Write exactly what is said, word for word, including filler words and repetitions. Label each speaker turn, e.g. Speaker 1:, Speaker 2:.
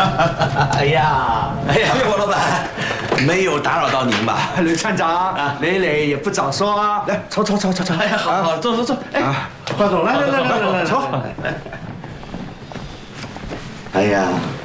Speaker 1: 哎呀，
Speaker 2: 哎呀，郭老板，没有打扰到您吧？
Speaker 1: 吕站长，累累也不早说啊，来，坐坐坐坐坐。
Speaker 2: 哎呀，好好，坐坐坐。哎，
Speaker 1: 华总，来来来来来来，坐。哎呀，